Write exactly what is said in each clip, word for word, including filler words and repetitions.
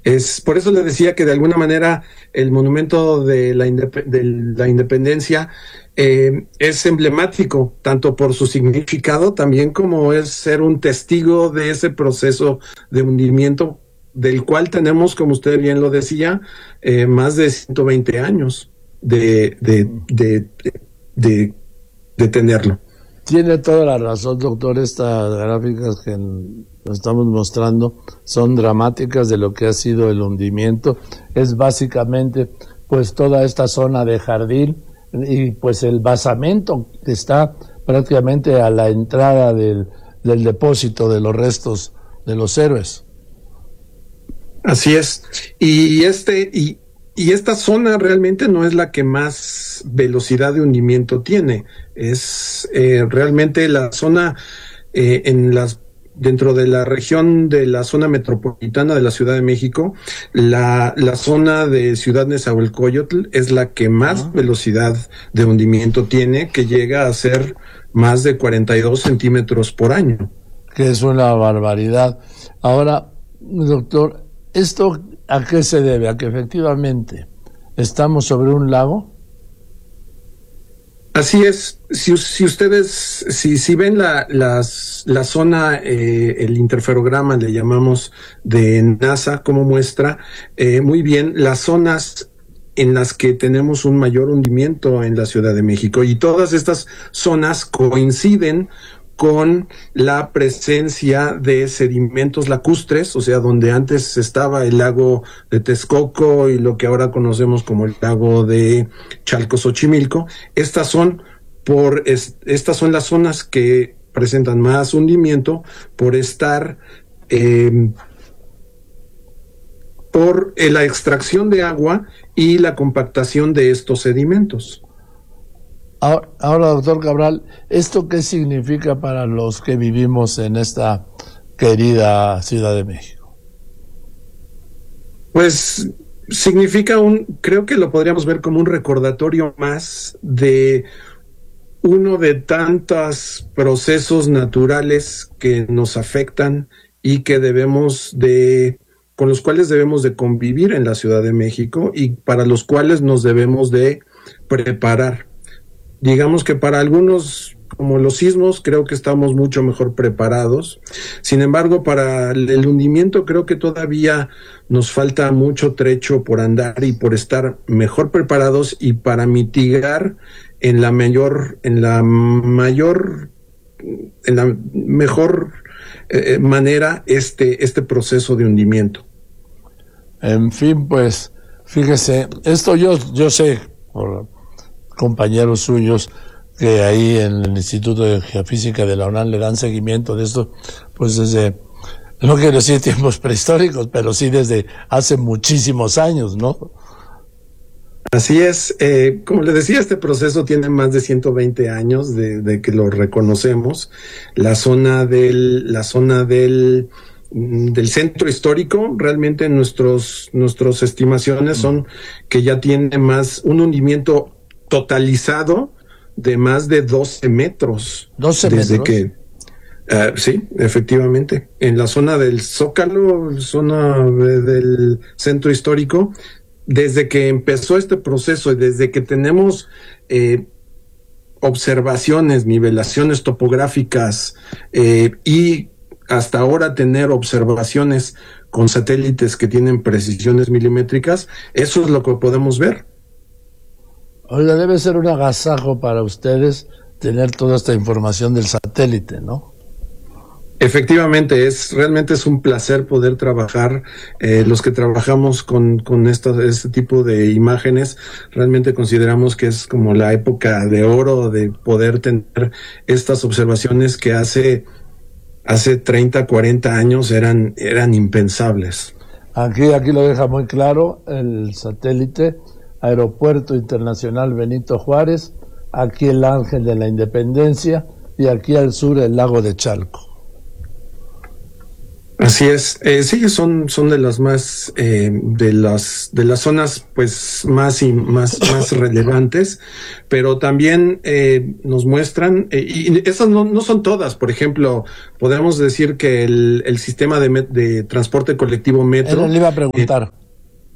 Es por eso le decía que de alguna manera el monumento de la, indep de la independencia eh, es emblemático, tanto por su significado, también como es ser un testigo de ese proceso de hundimiento, del cual tenemos, como usted bien lo decía, eh, más de ciento veinte años de, de, de, de, de, de tenerlo. Tiene toda la razón, doctor. Estas gráficas que nos estamos mostrando son dramáticas de lo que ha sido el hundimiento. Es básicamente pues toda esta zona de jardín y pues el basamento que está prácticamente a la entrada del, del depósito de los restos de los héroes. Así es. Y este y Y esta zona realmente no es la que más velocidad de hundimiento tiene. Es eh, realmente la zona eh, en las dentro de la región de la zona metropolitana de la Ciudad de México, la, la zona de Ciudad Nezahualcóyotl es la que más uh-huh. velocidad de hundimiento tiene, que llega a ser más de cuarenta y dos centímetros por año. Que es una barbaridad. Ahora, doctor, ¿esto a qué se debe? ¿A que efectivamente estamos sobre un lago? Así es. Si, si ustedes, si, si ven la, las, la zona, eh, el interferograma, le llamamos, de NASA, como muestra eh, muy bien las zonas en las que tenemos un mayor hundimiento en la Ciudad de México. Y todas estas zonas coinciden con la presencia de sedimentos lacustres, o sea, donde antes estaba el lago de Texcoco y lo que ahora conocemos como el lago de Chalco-Xochimilco. Estas son por es, estas son las zonas que presentan más hundimiento por estar eh, por eh, la extracción de agua y la compactación de estos sedimentos. Ahora, ahora, doctor Cabral, ¿esto qué significa para los que vivimos en esta querida Ciudad de México? Pues significa un, creo que lo podríamos ver como un recordatorio más de uno de tantos procesos naturales que nos afectan y que debemos de, con los cuales debemos de convivir en la Ciudad de México y para los cuales nos debemos de preparar. Digamos que para algunos, como los sismos, creo que estamos mucho mejor preparados. Sin embargo, para el hundimiento creo que todavía nos falta mucho trecho por andar y por estar mejor preparados y para mitigar en la mayor, en la mayor, en la mejor eh, manera este, este proceso de hundimiento. En fin, pues, fíjese, esto yo, yo sé, por compañeros suyos que ahí en el Instituto de Geofísica de la UNAM le dan seguimiento de esto, pues desde, no quiero decir tiempos prehistóricos, pero sí desde hace muchísimos años, ¿no? Así es, eh, como le decía, este proceso tiene más de ciento veinte años de, de que lo reconocemos. La zona del, la zona del, del centro histórico, realmente nuestros, nuestras estimaciones son que ya tiene más, un hundimiento totalizado de más de doce metros. ¿doce desde metros? que uh, sí, efectivamente. En la zona del Zócalo, zona de, del centro histórico, desde que empezó este proceso y desde que tenemos eh, observaciones, nivelaciones topográficas eh, y hasta ahora tener observaciones con satélites que tienen precisiones milimétricas, eso es lo que podemos ver. Oiga, debe ser un agasajo para ustedes tener toda esta información del satélite, ¿no? Efectivamente, es realmente es un placer poder trabajar. Eh, los que trabajamos con, con esto, este tipo de imágenes, realmente consideramos que es como la época de oro de poder tener estas observaciones que hace, hace treinta, cuarenta años eran, eran impensables. Aquí, aquí lo deja muy claro el satélite. Aeropuerto Internacional Benito Juárez, aquí el Ángel de la Independencia y aquí al sur el lago de Chalco. Así es, eh, sí, son, son de las más, eh, de las, de las zonas, pues, más y más, más relevantes, pero también, eh, nos muestran, eh, y esas no, no son todas. Por ejemplo, podemos decir que el, el sistema de, met, de transporte colectivo metro. Él le iba a preguntar. Eh,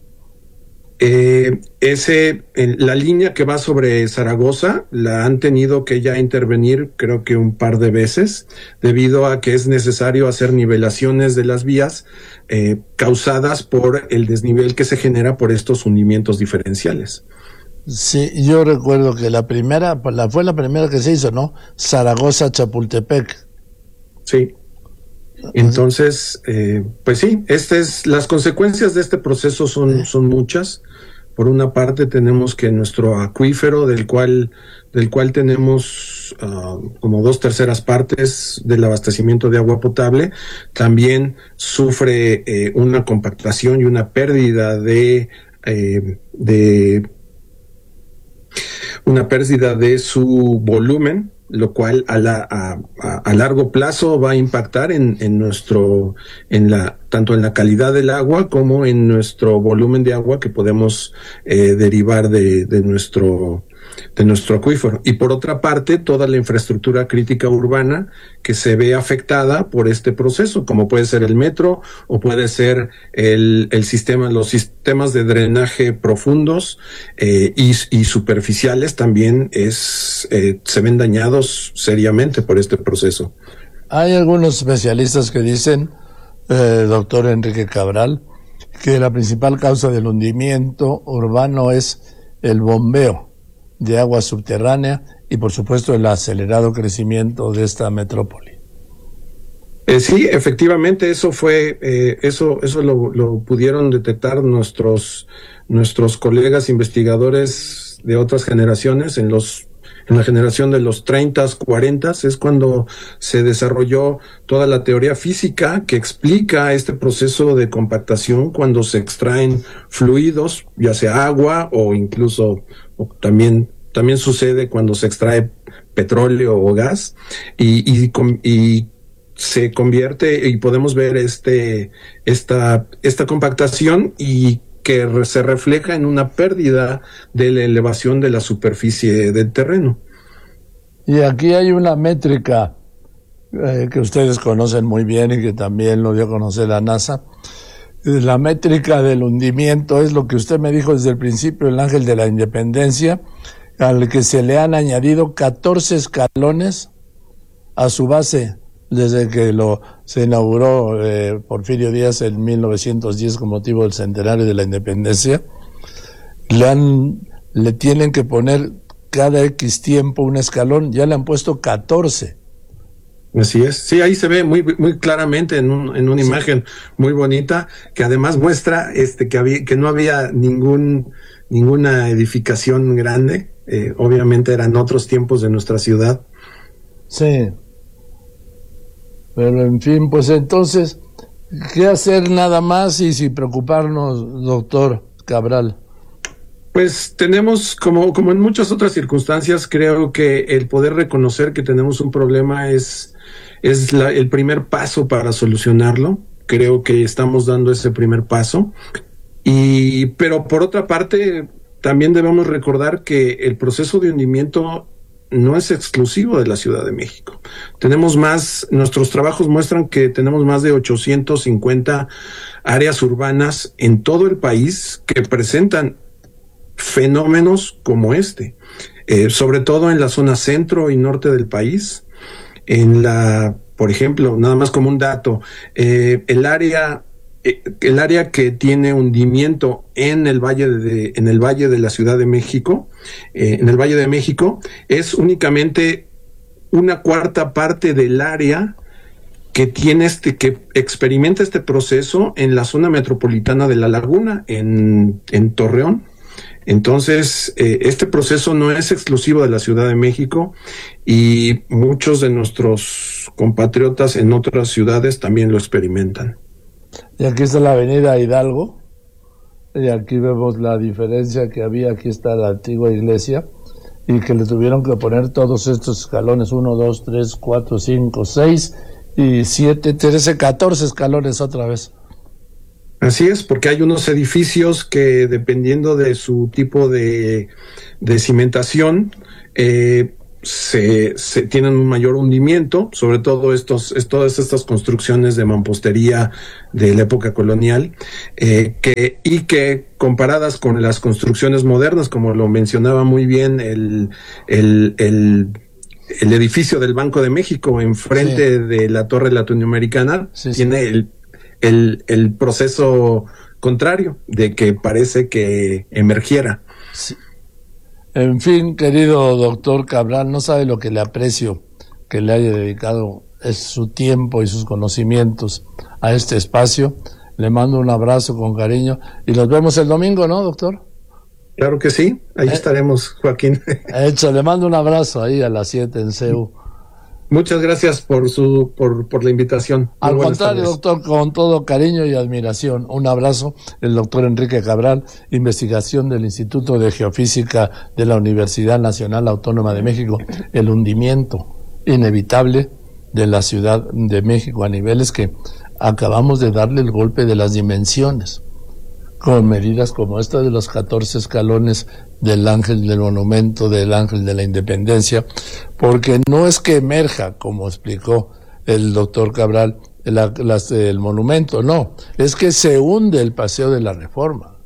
Eh, ese, en la línea que va sobre Zaragoza, la han tenido que ya intervenir creo que un par de veces, debido a que es necesario hacer nivelaciones de las vías eh, causadas por el desnivel que se genera por estos hundimientos diferenciales. Sí, yo recuerdo que la primera, la, fue la primera que se hizo, ¿no? Zaragoza-Chapultepec. Sí. Entonces, eh, pues sí, este es, las consecuencias de este proceso son, son muchas. Por una parte tenemos que nuestro acuífero, del cual, del cual tenemos uh, como dos terceras partes del abastecimiento de agua potable, también sufre eh, una compactación y una pérdida de, eh, de una pérdida de su volumen, lo cual a, la, a, a, a largo plazo va a impactar en, en nuestro, en la, tanto en la calidad del agua como en nuestro volumen de agua que podemos eh, derivar de, de nuestro, de nuestro acuífero. Y por otra parte, toda la infraestructura crítica urbana que se ve afectada por este proceso, como puede ser el metro o puede ser el, el sistema, los sistemas de drenaje profundos eh, y, y superficiales también es, eh, se ven dañados seriamente por este proceso. Hay algunos especialistas que dicen, eh, doctor Enrique Cabral, que la principal causa del hundimiento urbano es el bombeo de agua subterránea y por supuesto el acelerado crecimiento de esta metrópoli. Eh, sí, efectivamente, eso fue, eh, eso, eso lo, lo pudieron detectar nuestros, nuestros colegas investigadores de otras generaciones en los, en la generación de los treinta, cuarenta, es cuando se desarrolló toda la teoría física que explica este proceso de compactación cuando se extraen fluidos, ya sea agua o incluso o también, también sucede cuando se extrae petróleo o gas y, y, y se convierte y podemos ver este, esta, esta compactación y que se refleja en una pérdida de la elevación de la superficie del terreno. Y aquí hay una métrica eh, que ustedes conocen muy bien y que también lo dio a conocer la NASA. La métrica del hundimiento es lo que usted me dijo desde el principio, el ángel de la independencia, al que se le han añadido catorce escalones a su base desde que lo se inauguró eh, Porfirio Díaz en mil novecientos diez con motivo del centenario de la independencia. Le han, le tienen que poner cada X tiempo un escalón, ya le han puesto catorce. Así es, sí, ahí se ve muy muy claramente en, un, en una sí. imagen muy bonita que además muestra este que había que no había ningún ninguna edificación grande, eh, obviamente eran otros tiempos de nuestra ciudad. Sí, pero en fin, pues entonces, ¿qué hacer nada más y sin preocuparnos, doctor Cabral? Pues tenemos, como, como en muchas otras circunstancias, creo que el poder reconocer que tenemos un problema es, es la, el primer paso para solucionarlo. Creo que estamos dando ese primer paso. Y, pero por otra parte, también debemos recordar que el proceso de hundimiento no es exclusivo de la Ciudad de México. Tenemos más, nuestros trabajos muestran que tenemos más de ochocientas cincuenta áreas urbanas en todo el país que presentan fenómenos como este, eh, sobre todo en la zona centro y norte del país. En la, por ejemplo, nada más como un dato, eh, el área eh, el área que tiene hundimiento en el valle de en el valle de la Ciudad de México, eh, en el Valle de México, es únicamente una cuarta parte del área que tiene este, que experimenta este proceso en la zona metropolitana de La Laguna, en, en Torreón. Entonces, eh, este proceso no es exclusivo de la Ciudad de México y muchos de nuestros compatriotas en otras ciudades también lo experimentan. Y aquí está la avenida Hidalgo, y aquí vemos la diferencia que había, aquí está la antigua iglesia, y que le tuvieron que poner todos estos escalones, uno, dos, tres, cuatro, cinco, seis, y siete, trece, catorce escalones otra vez. Así es, porque hay unos edificios que, dependiendo de su tipo de, de cimentación, eh, se, se tienen un mayor hundimiento, sobre todo estos, es, todas estas construcciones de mampostería de la época colonial, eh, que, y que comparadas con las construcciones modernas, como lo mencionaba muy bien el, el, el el edificio del Banco de México enfrente sí. de la Torre Latinoamericana, sí, tiene sí. el El, el proceso contrario, de que parece que emergiera. Sí. En fin, querido doctor Cabral, no sabe lo que le aprecio que le haya dedicado es su tiempo y sus conocimientos a este espacio. Le mando un abrazo con cariño y nos vemos el domingo, ¿no, doctor? Claro que sí, ahí eh, estaremos, Joaquín. Hecho, le mando un abrazo ahí a las siete en C U. Muchas gracias por su por, por la invitación. Al contrario, doctor, con todo cariño y admiración. Un abrazo, el doctor Enrique Cabral, investigación del Instituto de Geofísica de la Universidad Nacional Autónoma de México, el hundimiento inevitable de la Ciudad de México a niveles que acabamos de darle el golpe de las dimensiones, con medidas como esta de los catorce escalones del Ángel del Monumento, del Ángel de la Independencia, porque no es que emerja, como explicó el doctor Cabral, la, las, el monumento, no, es que se hunde el Paseo de la Reforma.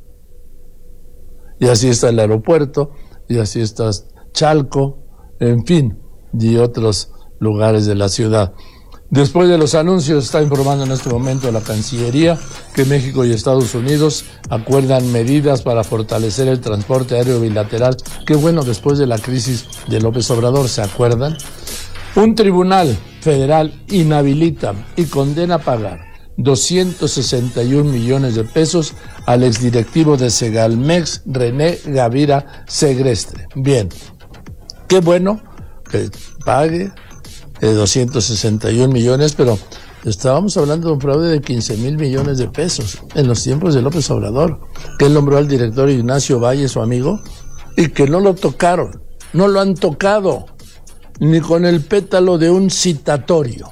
Y así está el aeropuerto, y así está Chalco, en fin, y otros lugares de la ciudad. Después de los anuncios, está informando en este momento la Cancillería que México y Estados Unidos acuerdan medidas para fortalecer el transporte aéreo bilateral. Qué bueno, después de la crisis de López Obrador, ¿se acuerdan? Un tribunal federal inhabilita y condena a pagar doscientos sesenta y un millones de pesos al exdirectivo de Segalmex, René Gavira Segrestre. Bien, qué bueno que pague de doscientos sesenta y un millones, pero estábamos hablando de un fraude de quince mil millones de pesos en los tiempos de López Obrador, que él nombró al director Ignacio Valle, su amigo, y que no lo tocaron, no lo han tocado, ni con el pétalo de un citatorio.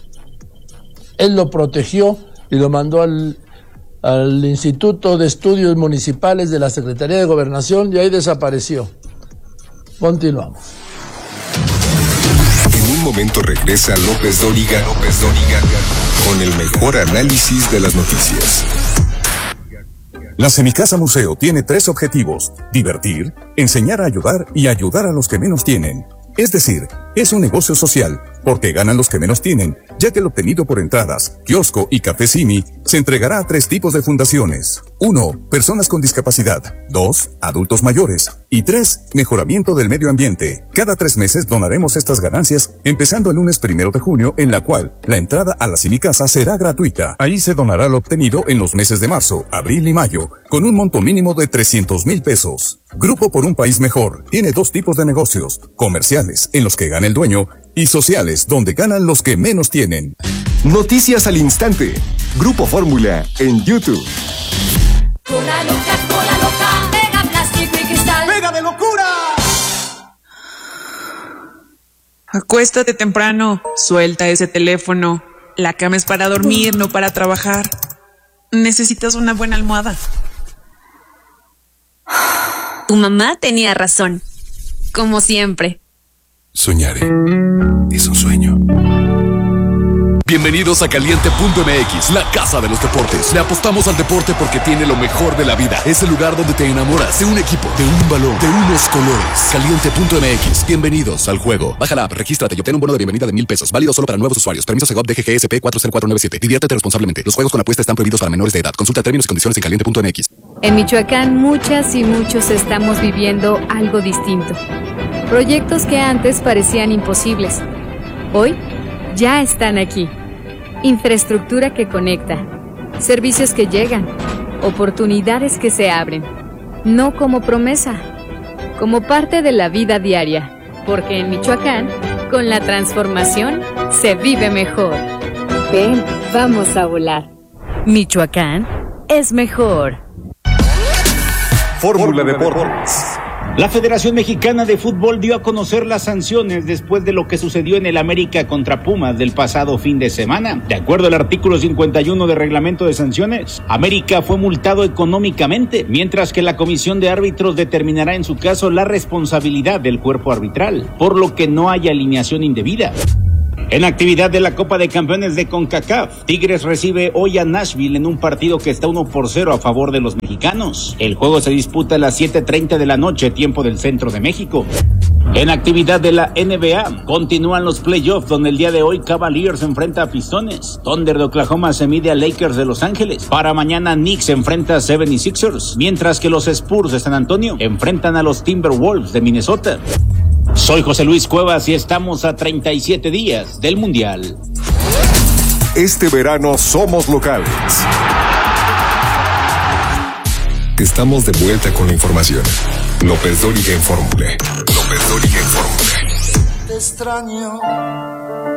Él lo protegió y lo mandó al, al Instituto de Estudios Municipales de la Secretaría de Gobernación y ahí desapareció. Continuamos. En un momento regresa López Dóriga, López Dóriga, con el mejor análisis de las noticias. La Semicasa Museo tiene tres objetivos: divertir, enseñar a ayudar y ayudar a los que menos tienen. Es decir, es un negocio social, porque ganan los que menos tienen, ya que el obtenido por entradas, kiosco y café Simi se entregará a tres tipos de fundaciones. Uno, personas con discapacidad. Dos, adultos mayores. Y tres, mejoramiento del medio ambiente. Cada tres meses donaremos estas ganancias, empezando el lunes primero de junio, en la cual la entrada a la Semicasa será gratuita. Ahí se donará lo obtenido en los meses de marzo, abril y mayo, con un monto mínimo de trescientos mil pesos. Grupo por un País Mejor tiene dos tipos de negocios: comerciales, en los que gana el dueño, y sociales, donde ganan los que menos tienen. Noticias al instante. Grupo Fórmula en YouTube. Cola loca, cola loca, pega plástico y cristal. ¡Pega de locura! Acuéstate temprano, suelta ese teléfono. La cama es para dormir, no para trabajar. Necesitas una buena almohada. Tu mamá tenía razón, como siempre. Soñaré es un sueño. Bienvenidos a Caliente punto M X, la casa de los deportes. Le apostamos al deporte porque tiene lo mejor de la vida. Es el lugar donde te enamoras de un equipo, de un balón, de unos colores. Caliente punto M X, bienvenidos al juego. Baja la app, regístrate y obtén un bono de bienvenida de mil pesos. Válido solo para nuevos usuarios. Permiso Segov D G G S P cuatro cero cuatro nueve siete. Diviértete responsablemente. Los juegos con apuesta están prohibidos para menores de edad. Consulta términos y condiciones en Caliente punto M X. En Michoacán, muchas y muchos estamos viviendo algo distinto. Proyectos que antes parecían imposibles, hoy ya están aquí. Infraestructura que conecta, servicios que llegan, oportunidades que se abren. No como promesa, como parte de la vida diaria, porque en Michoacán, con la transformación, se vive mejor. Ven, vamos a volar. Michoacán es mejor. Fórmula Deportes. La Federación Mexicana de Fútbol dio a conocer las sanciones después de lo que sucedió en el América contra Pumas del pasado fin de semana. De acuerdo al artículo cincuenta y uno del reglamento de sanciones, América fue multado económicamente, mientras que la comisión de árbitros determinará en su caso la responsabilidad del cuerpo arbitral, por lo que no hay alineación indebida. En actividad de la Copa de Campeones de CONCACAF, Tigres recibe hoy a Nashville en un partido que está uno por cero a favor de los mexicanos. El juego se disputa a las siete treinta de la noche, tiempo del centro de México. En actividad de la N B A, continúan los playoffs donde el día de hoy Cavaliers se enfrenta a Pistones, Thunder de Oklahoma se mide a Lakers de Los Ángeles, para mañana Knicks se enfrenta a setenta y seis ers, mientras que los Spurs de San Antonio enfrentan a los Timberwolves de Minnesota. Soy José Luis Cuevas y estamos a treinta y siete días del Mundial. Este verano somos locales. Estamos de vuelta con la información. López Dóriga en Fórmula. López Dóriga en Fórmula. Te extraño